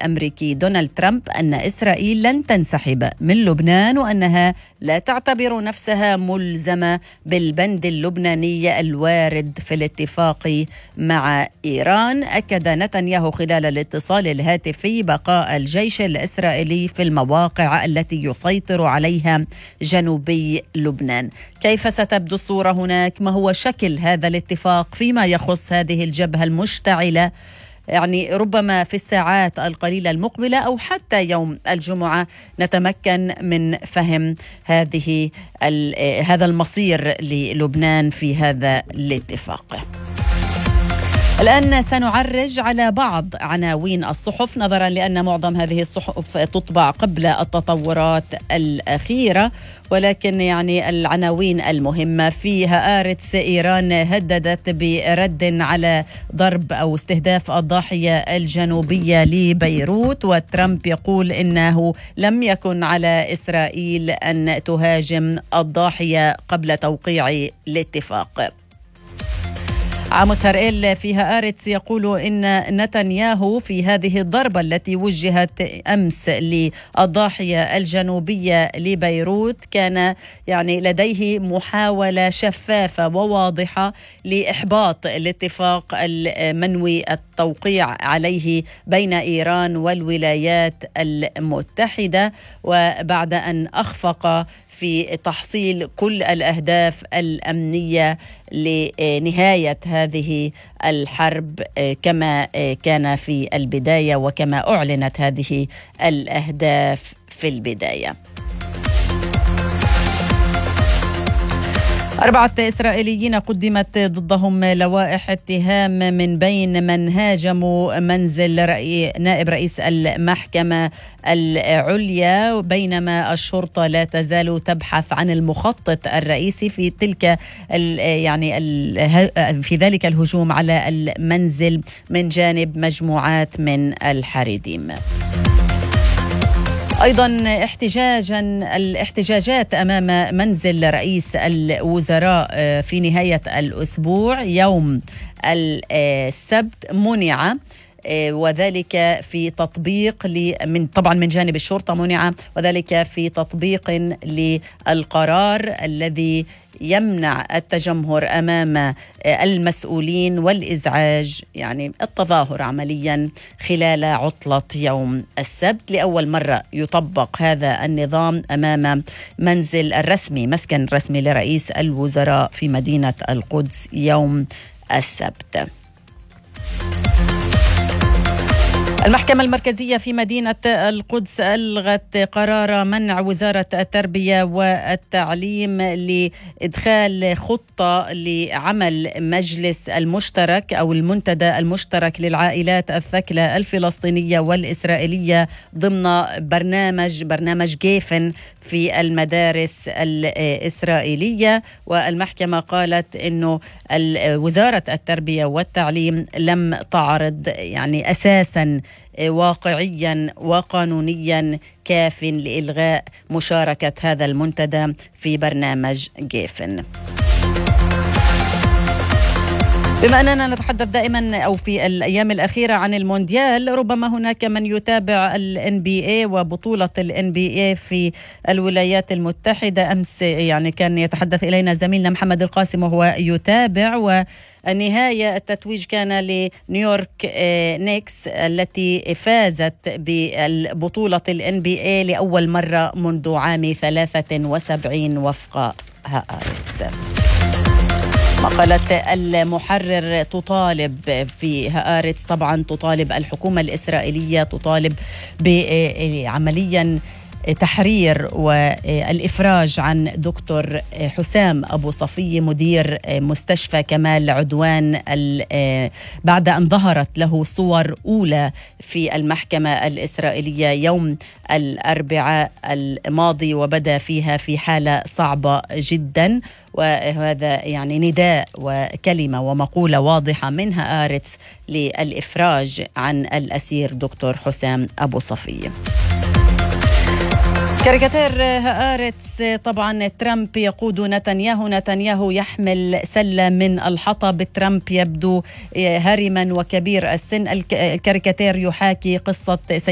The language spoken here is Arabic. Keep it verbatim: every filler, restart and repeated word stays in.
الأمريكي دونالد ترامب أن إسرائيل لن تنسحب من لبنان وأنها لا تعتبر نفسها ملزمة بالبند اللبناني الوارد في الاتفاق مع إيران. أكد نتنياهو خلال الاتصال الهاتفي بقاء الجيش الإسرائيلي في المواقع التي يسيطر عليها جنوبي لبنان. كيف ستبدو الصورة هناك؟ ما هو شكل هذا الاتفاق فيما يخص هذه الجبهة المشتعلة، يعني ربما في الساعات القليلة المقبلة أو حتى يوم الجمعة نتمكن من فهم هذه هذا المصير للبنان في هذا الاتفاق. الآن سنعرج على بعض عناوين الصحف نظرا لأن معظم هذه الصحف تطبع قبل التطورات الأخيرة، ولكن يعني العناوين المهمة فيها: هآرتس إيران هددت برد على ضرب أو استهداف الضاحية الجنوبية لبيروت، وترامب يقول إنه لم يكن على إسرائيل أن تهاجم الضاحية قبل توقيع الاتفاق. عاموس هرئيل في هآرتس يقول إن نتنياهو في هذه الضربة التي وجهت أمس للضاحية الجنوبية لبيروت كان يعني لديه محاولة شفافة وواضحة لإحباط الاتفاق المنوي التوقيع عليه بين إيران والولايات المتحدة، وبعد أن أخفق في تحصيل كل الأهداف الأمنية لنهاية هذه الحرب كما كان في البداية وكما أعلنت هذه الأهداف في البداية. أربعة إسرائيليين قدمت ضدهم لوائح اتهام من بين من هاجموا منزل رأي نائب رئيس المحكمة العليا، بينما الشرطة لا تزال تبحث عن المخطط الرئيسي في تلك يعني في ذلك الهجوم على المنزل من جانب مجموعات من الحريديم. أيضا احتجاجا الاحتجاجات أمام منزل رئيس الوزراء في نهاية الأسبوع يوم السبت منع، وذلك في تطبيق من طبعا من جانب الشرطة منع، وذلك في تطبيق للقرار الذي يمنع التجمهر أمام المسؤولين والإزعاج، يعني التظاهر عمليا خلال عطلة يوم السبت. لأول مرة يطبق هذا النظام أمام منزل الرسمي مسكن رسمي لرئيس الوزراء في مدينة القدس يوم السبت. المحكمة المركزية في مدينة القدس ألغت قرار منع وزارة التربية والتعليم لإدخال خطة لعمل مجلس المشترك أو المنتدى المشترك للعائلات الثكلى الفلسطينية والإسرائيلية ضمن برنامج برنامج جيفن في المدارس الإسرائيلية. والمحكمة قالت إنه وزارة التربية والتعليم لم تعرض يعني أساساً واقعيا وقانونيا كاف لإلغاء مشاركة هذا المنتدى في برنامج جيفن. بما أننا نتحدث دائما أو في الأيام الأخيرة عن المونديال، ربما هناك من يتابع ال إن بي إيه وبطولة ال إن بي إيه في الولايات المتحدة. أمس يعني كان يتحدث إلينا زميلنا محمد القاسم وهو يتابع، والنهاية التتويج كان لنيويورك نيكس التي فازت ببطولة ال إن بي إيه لأول مرة منذ عام ثلاثة وسبعين وفق هآرتس. مقالة المحرر تطالب في هآرتس طبعا تطالب الحكومة الإسرائيلية تطالب بعمليا تحرير والإفراج عن دكتور حسام أبو صفية مدير مستشفى كمال عدوان بعد أن ظهرت له صور أولى في المحكمة الإسرائيلية يوم الأربعاء الماضي وبدأ فيها في حالة صعبة جدا. وهذا يعني نداء وكلمة ومقولة واضحة من هآرتس للإفراج عن الأسير دكتور حسام أبو صفية. كاريكاتير هآرتس طبعا ترامب يقود نتنياهو، نتنياهو يحمل سلة من الحطب، ترامب يبدو هرما وكبير السن. الكاريكاتير يحاكي قصة